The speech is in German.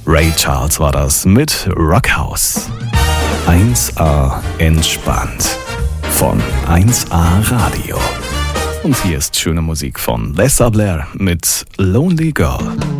Ray Charles war das mit Rockhouse. 1A entspannt von 1A Radio. Und hier ist schöne Musik von Lessa Blair mit Lonely Girl.